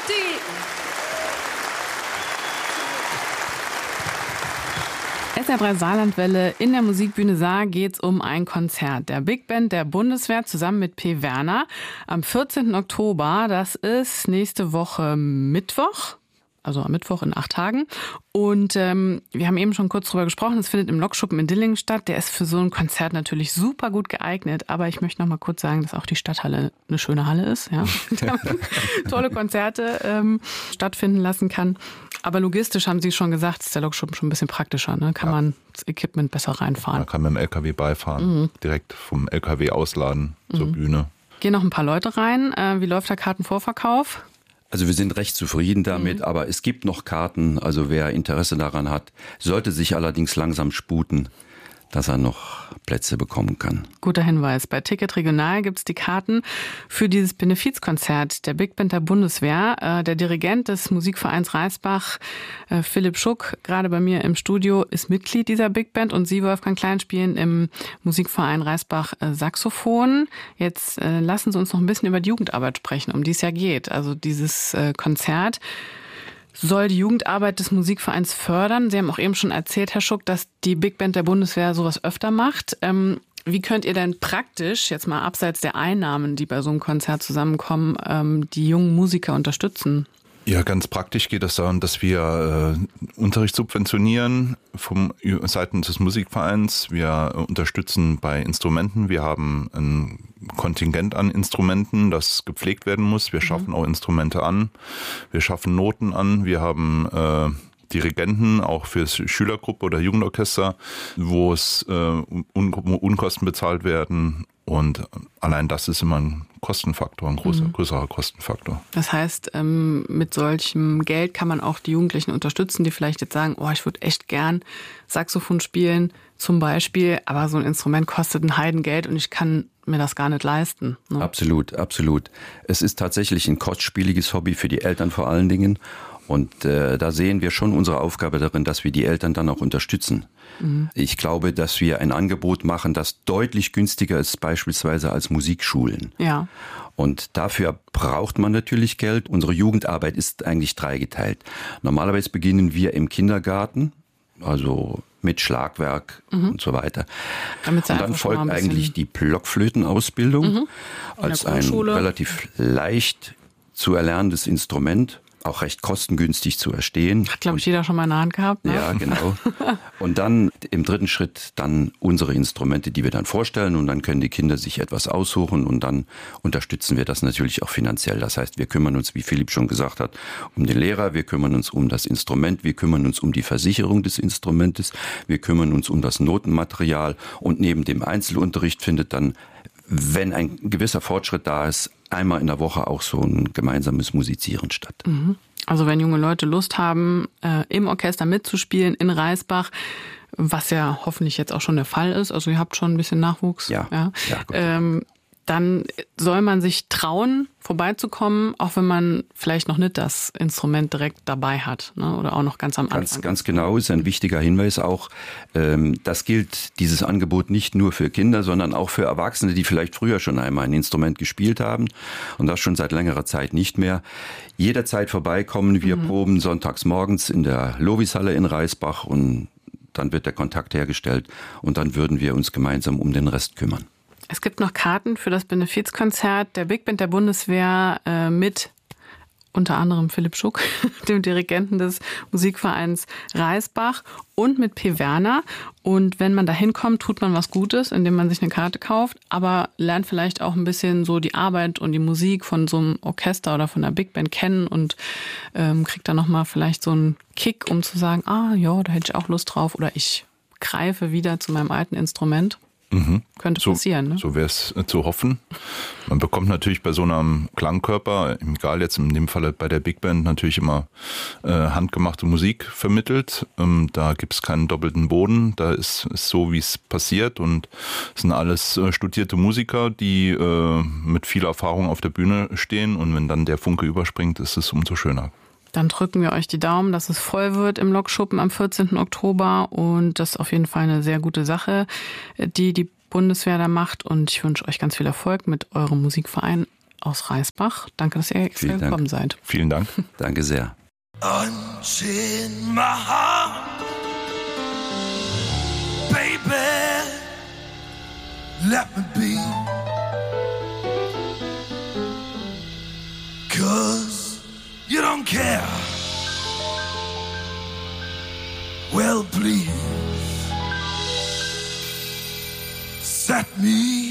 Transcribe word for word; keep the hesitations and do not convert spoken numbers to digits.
S R drei Saarlandwelle, in der Musikbühne Saar geht's um ein Konzert der Big Band der Bundeswehr zusammen mit P. Werner am vierzehnten Oktober. Das ist nächste Woche Mittwoch. Also am Mittwoch in acht Tagen. Und ähm, wir haben eben schon kurz drüber gesprochen, es findet im Lokschuppen in Dillingen statt. Der ist für so ein Konzert natürlich super gut geeignet. Aber ich möchte noch mal kurz sagen, dass auch die Stadthalle eine schöne Halle ist. Ja? Tolle Konzerte ähm, stattfinden lassen kann. Aber logistisch haben Sie schon gesagt, ist der Lokschuppen schon ein bisschen praktischer. Ne? Kann ja. man das Equipment besser reinfahren. Man kann mit dem L K W beifahren, mhm. direkt vom L K W ausladen zur mhm. Bühne. Gehen noch ein paar Leute rein. Äh, wie läuft der Kartenvorverkauf? Also wir sind recht zufrieden damit, mhm. aber es gibt noch Karten. Also wer Interesse daran hat, sollte sich allerdings langsam sputen, dass er noch Plätze bekommen kann. Guter Hinweis. Bei Ticket Regional gibt es die Karten für dieses Benefizkonzert der Big Band der Bundeswehr. Der Dirigent des Musikvereins Reisbach, Philipp Schuck, gerade bei mir im Studio, ist Mitglied dieser Big Band und Sie, Wolfgang Klein, spielen im Musikverein Reisbach Saxophon. Jetzt lassen Sie uns noch ein bisschen über die Jugendarbeit sprechen, um die es ja geht. Also dieses Konzert soll die Jugendarbeit des Musikvereins fördern. Sie haben auch eben schon erzählt, Herr Schuck, dass die Big Band der Bundeswehr sowas öfter macht. Ähm, wie könnt ihr denn praktisch, jetzt mal abseits der Einnahmen, die bei so einem Konzert zusammenkommen, ähm, die jungen Musiker unterstützen? Ja, ganz praktisch geht es darum, dass wir äh, Unterricht subventionieren vom Seiten des Musikvereins. Wir äh, unterstützen bei Instrumenten. Wir haben ein Kontingent an Instrumenten, das gepflegt werden muss. Wir schaffen mhm. auch Instrumente an. Wir schaffen Noten an. Wir haben äh, Dirigenten, auch fürs Schülergruppe oder Jugendorchester, wo es äh, Un- Unkosten bezahlt werden. Und allein das ist immer ein Kostenfaktor, ein großer, mhm. größerer Kostenfaktor. Das heißt, ähm, mit solchem Geld kann man auch die Jugendlichen unterstützen, die vielleicht jetzt sagen, oh, ich würde echt gern Saxophon spielen, zum Beispiel, aber so ein Instrument kostet ein Heidengeld und ich kann mir das gar nicht leisten. Ne? Absolut, absolut. Es ist tatsächlich ein kostspieliges Hobby für die Eltern vor allen Dingen. Und äh, da sehen wir schon unsere Aufgabe darin, dass wir die Eltern dann auch unterstützen. Mhm. Ich glaube, dass wir ein Angebot machen, das deutlich günstiger ist, beispielsweise als Musikschulen. Ja. Und dafür braucht man natürlich Geld. Unsere Jugendarbeit ist eigentlich dreigeteilt. Normalerweise beginnen wir im Kindergarten, also mit Schlagwerk mhm. und so weiter. Damit und dann folgt eigentlich die Blockflötenausbildung mhm. als ein relativ leicht zu erlernendes Instrument. Auch recht kostengünstig zu erstehen. Hat, glaube ich, jeder schon mal in der Hand gehabt. Ne? Ja, genau. Und dann im dritten Schritt dann unsere Instrumente, die wir dann vorstellen. Und dann können die Kinder sich etwas aussuchen und dann unterstützen wir das natürlich auch finanziell. Das heißt, wir kümmern uns, wie Philipp schon gesagt hat, um den Lehrer, wir kümmern uns um das Instrument, wir kümmern uns um die Versicherung des Instrumentes, wir kümmern uns um das Notenmaterial und neben dem Einzelunterricht findet dann, wenn ein gewisser Fortschritt da ist, einmal in der Woche auch so ein gemeinsames Musizieren statt. Also wenn junge Leute Lust haben, äh, im Orchester mitzuspielen in Reisbach, was ja hoffentlich jetzt auch schon der Fall ist, also ihr habt schon ein bisschen Nachwuchs, ja, ja, ja ähm, dann soll man sich trauen, vorbeizukommen, auch wenn man vielleicht noch nicht das Instrument direkt dabei hat, ne? Oder auch noch ganz am Anfang. Ganz, ganz genau, ist ein wichtiger Hinweis auch. Ähm, das gilt, dieses Angebot, nicht nur für Kinder, sondern auch für Erwachsene, die vielleicht früher schon einmal ein Instrument gespielt haben und das schon seit längerer Zeit nicht mehr. Jederzeit vorbeikommen, wir mhm. proben sonntags morgens in der Lovishalle in Reisbach und dann wird der Kontakt hergestellt und dann würden wir uns gemeinsam um den Rest kümmern. Es gibt noch Karten für das Benefizkonzert der Big Band der Bundeswehr äh, mit unter anderem Philipp Schuck, dem Dirigenten des Musikvereins Reisbach, und mit P. Werner. Und wenn man da hinkommt, tut man was Gutes, indem man sich eine Karte kauft, aber lernt vielleicht auch ein bisschen so die Arbeit und die Musik von so einem Orchester oder von der Big Band kennen und ähm, kriegt dann nochmal vielleicht so einen Kick, um zu sagen, ah ja, da hätte ich auch Lust drauf, oder ich greife wieder zu meinem alten Instrument. Mhm. Könnte so, passieren, ne? So wäre es zu hoffen. Man bekommt natürlich bei so einem Klangkörper, egal jetzt in dem Falle bei der Big Band, natürlich immer äh, handgemachte Musik vermittelt. Ähm, da gibt es keinen doppelten Boden. Da ist es so, wie es passiert, und es sind alles äh, studierte Musiker, die äh, mit viel Erfahrung auf der Bühne stehen, und wenn dann der Funke überspringt, ist es umso schöner. Dann drücken wir euch die Daumen, dass es voll wird im Lokschuppen am vierzehnten Oktober, und das ist auf jeden Fall eine sehr gute Sache, die die Bundeswehr da macht, und ich wünsche euch ganz viel Erfolg mit eurem Musikverein. aus Reisbach. Danke, dass ihr extra gekommen seid. Vielen Dank. Danke sehr. Unchain my heart, baby, let me be, 'cause you don't care. Well, please set me